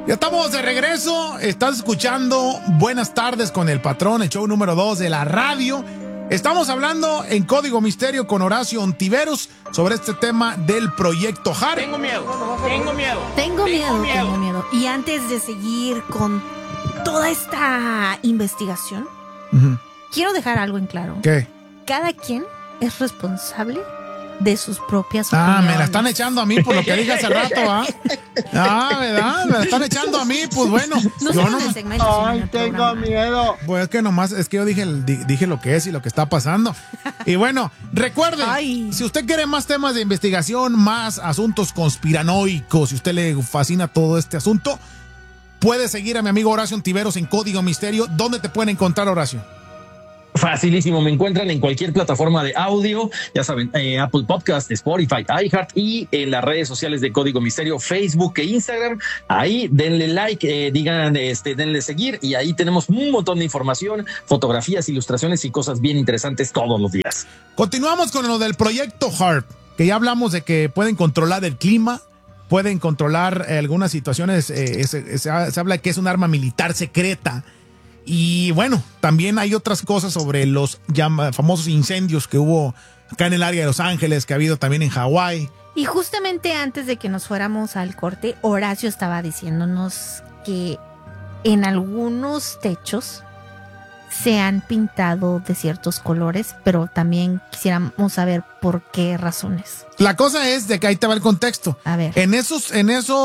Ya estamos de regreso. Estás escuchando Buenas Tardes con el Patrón, el show número 2 de la radio. Estamos hablando en Código Misterio con Horacio Ontiveros sobre este tema del proyecto HARP. Tengo miedo. Tengo miedo. Y antes de seguir con toda esta investigación, quiero dejar algo en claro. ¿Qué? Cada quien es responsable de sus propias opiniones. Me la están echando a mí por lo que dije hace rato, ¿verdad? Me la están echando a mí, pues bueno. Ay, tengo miedo. Pues es que yo dije lo que es y lo que está pasando. Y bueno, recuerden, si usted quiere más temas de investigación, más asuntos conspiranoicos, si a usted le fascina todo este asunto, puede seguir a mi amigo Horacio Ontiveros en Código Misterio. ¿Dónde te pueden encontrar, Horacio? Facilísimo, me encuentran en cualquier plataforma de audio, ya saben, Apple Podcast, Spotify, iHeart y en las redes sociales de Código Misterio, Facebook e Instagram. Ahí denle like, denle seguir y ahí tenemos un montón de información, fotografías, ilustraciones y cosas bien interesantes todos los días. Continuamos con lo del proyecto HARP, que ya hablamos de que pueden controlar el clima, pueden controlar algunas situaciones, se habla que es un arma militar secreta. Y bueno, también hay otras cosas sobre los famosos incendios que hubo acá en el área de Los Ángeles, que ha habido también en Hawái. Y justamente antes de que nos fuéramos al corte, Horacio estaba diciéndonos que en algunos techos se han pintado de ciertos colores, pero también quisiéramos saber por qué razones. La cosa es de que ahí te va el contexto. A ver. En esos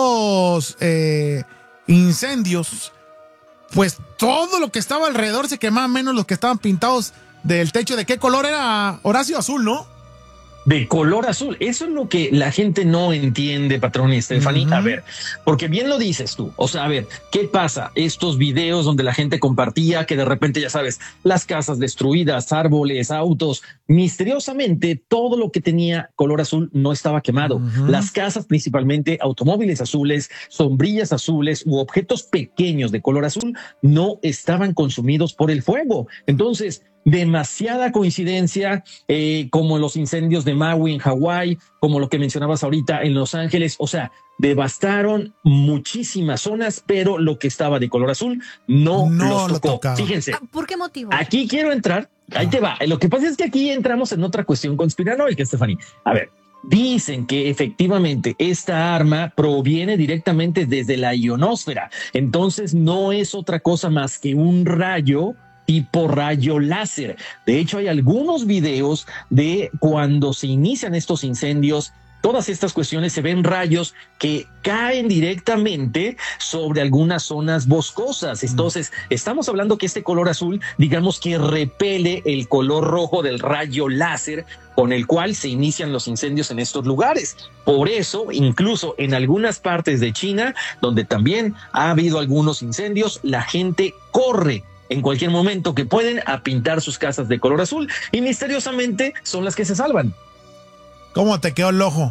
incendios, pues todo lo que estaba alrededor se quemaba, menos los que estaban pintados del techo. ¿De qué color era, Horacio? Azul, ¿no? De color azul. Eso es lo que la gente no entiende, Patrón y Stephanie. A ver, porque bien lo dices tú. O sea, a ver, ¿qué pasa? Estos videos donde la gente compartía que de repente, ya sabes, las casas destruidas, árboles, autos, misteriosamente todo lo que tenía color azul no estaba quemado. Las casas, principalmente automóviles azules, sombrillas azules u objetos pequeños de color azul no estaban consumidos por el fuego. Entonces, demasiada coincidencia, como los incendios de Maui en Hawái, como lo que mencionabas ahorita en Los Ángeles. O sea, devastaron muchísimas zonas, pero lo que estaba de color azul no los tocó. Fíjense. ¿Por qué motivo? Aquí quiero entrar. Ahí te va. Lo que pasa es que aquí entramos en otra cuestión conspiranoica, Stephanie. A ver, dicen que efectivamente esta arma proviene directamente desde la ionosfera. Entonces no es otra cosa más que un rayo tipo rayo láser. De hecho, hay algunos videos de cuando se inician estos incendios. Todas estas cuestiones, se ven rayos que caen directamente sobre algunas zonas boscosas. Entonces, estamos hablando que este color azul, digamos que repele el color rojo del rayo láser con el cual se inician los incendios en estos lugares. Por eso, incluso en algunas partes de China, donde también ha habido algunos incendios, la gente corre en cualquier momento que pueden a pintar sus casas de color azul y misteriosamente son las que se salvan. ¿Cómo te quedó el ojo?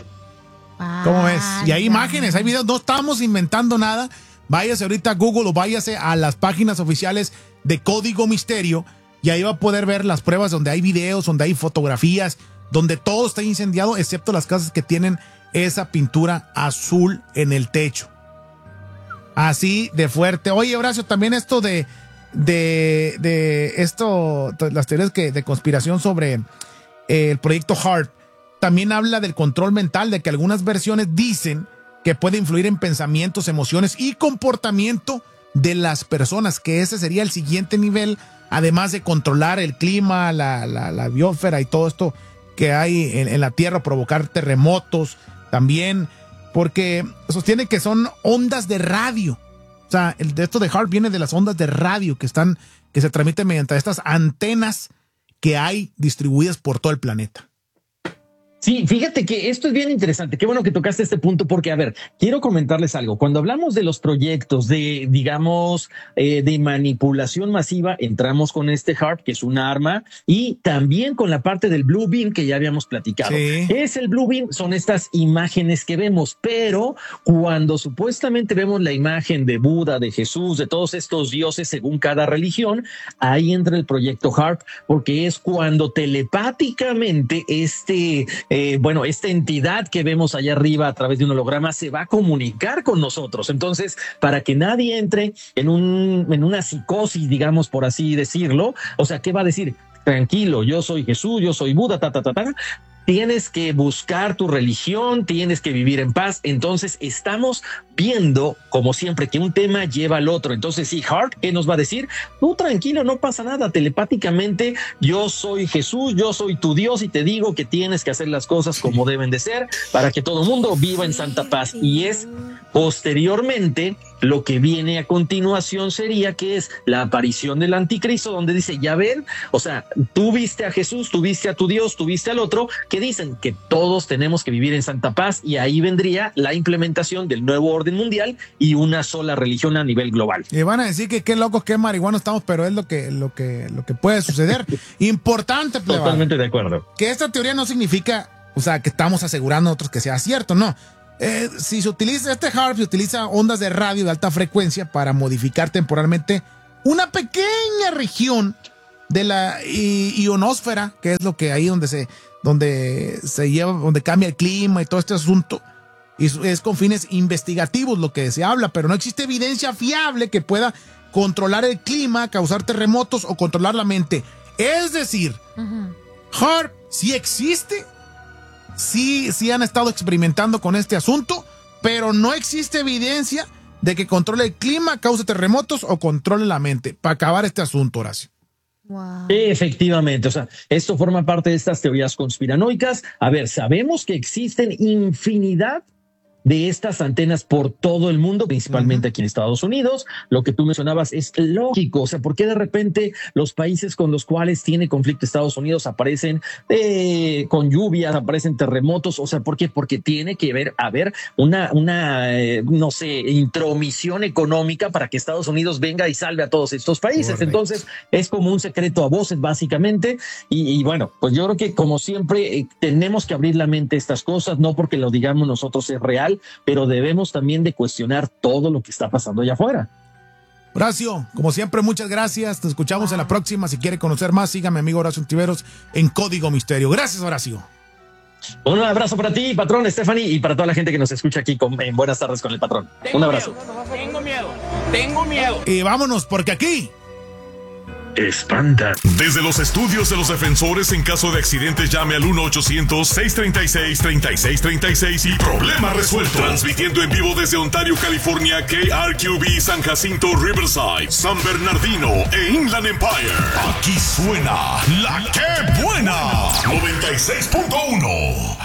¿Cómo ves? Y hay imágenes, hay videos, no estamos inventando nada. Váyase ahorita a Google o váyase a las páginas oficiales de Código Misterio y ahí va a poder ver las pruebas donde hay videos, donde hay fotografías, donde todo está incendiado excepto las casas que tienen esa pintura azul en el techo. Así de fuerte. Oye, Horacio, también esto de esto, las teorías de conspiración sobre el proyecto HARP, también habla del control mental, de que algunas versiones dicen que puede influir en pensamientos, emociones y comportamiento de las personas, que ese sería el siguiente nivel, además de controlar el clima, la biosfera y todo esto que hay en la Tierra, provocar terremotos también, porque sostiene que son ondas de radio. O sea, esto de HARP viene de las ondas de radio que se transmiten mediante estas antenas que hay distribuidas por todo el planeta. Sí, fíjate que esto es bien interesante. Qué bueno que tocaste este punto porque, a ver, quiero comentarles algo. Cuando hablamos de los proyectos de, digamos, de manipulación masiva, entramos con este HARP, que es una arma, y también con la parte del Blue Beam que ya habíamos platicado. Sí. ¿Qué es el Blue Beam? Son estas imágenes que vemos, pero cuando supuestamente vemos la imagen de Buda, de Jesús, de todos estos dioses según cada religión, ahí entra el proyecto HARP, porque es cuando telepáticamente bueno, esta entidad que vemos allá arriba a través de un holograma se va a comunicar con nosotros. Entonces, para que nadie entre en una psicosis, digamos, por así decirlo, o sea, ¿qué va a decir? Tranquilo, yo soy Jesús, yo soy Buda, tienes que buscar tu religión, tienes que vivir en paz. Entonces estamos viendo, como siempre, que un tema lleva al otro. Entonces, sí, Hart, ¿qué nos va a decir? Tú tranquilo, no pasa nada. Telepáticamente, yo soy Jesús, yo soy tu Dios y te digo que tienes que hacer las cosas como deben de ser para que todo el mundo viva en santa paz. Y es posteriormente lo que viene a continuación sería que es la aparición del anticristo, donde dice, ya ven, o sea, tú viste a Jesús, tú viste a tu Dios, tú viste al otro, que dicen que todos tenemos que vivir en santa paz, y ahí vendría la implementación del nuevo orden mundial y una sola religión a nivel global. Y van a decir que qué locos, qué marihuanos estamos, pero es lo que puede suceder. Importante, plebada. Totalmente de acuerdo. Que esta teoría no significa, o sea, que estamos asegurando nosotros que sea cierto, no. Si se utiliza este HAARP, se utiliza ondas de radio de alta frecuencia para modificar temporalmente una pequeña región de la ionosfera, que es lo que ahí donde se lleva, donde cambia el clima y todo este asunto, y es con fines investigativos lo que se habla, pero no existe evidencia fiable que pueda controlar el clima, causar terremotos o controlar la mente. Es decir, HAARP sí existe. Sí han estado experimentando con este asunto, pero no existe evidencia de que controle el clima, cause terremotos o controle la mente. Para acabar este asunto, Horacio. Wow. Efectivamente, o sea, esto forma parte de estas teorías conspiranoicas. A ver, sabemos que existen infinidad de estas antenas por todo el mundo, principalmente aquí en Estados Unidos. Lo que tú mencionabas es lógico. O sea, ¿por qué de repente los países con los cuales tiene conflicto Estados Unidos aparecen con lluvias, aparecen terremotos? O sea, ¿por qué? Porque tiene que haber una no sé, intromisión económica para que Estados Unidos venga y salve a todos estos países. Correcto. Entonces, es como un secreto a voces, básicamente. Y bueno, pues yo creo que, como siempre, tenemos que abrir la mente a estas cosas, no porque lo digamos nosotros es real, pero debemos también de cuestionar todo lo que está pasando allá afuera. Horacio, como siempre, muchas gracias. Te escuchamos en la próxima. Si quiere conocer más, sígame, amigo Horacio Ontiveros, en Código Misterio. Gracias, Horacio. Un abrazo para ti, patrón, Stephanie, y para toda la gente que nos escucha aquí en Buenas Tardes con el Patrón. Un abrazo. Tengo miedo. Y vámonos, porque aquí espanta. Desde los estudios de los defensores, en caso de accidentes, llame al 1-800-636-3636 y problema resuelto. Transmitiendo en vivo desde Ontario, California, KRQB, San Jacinto, Riverside, San Bernardino e Inland Empire. Aquí suena la que buena 96.1.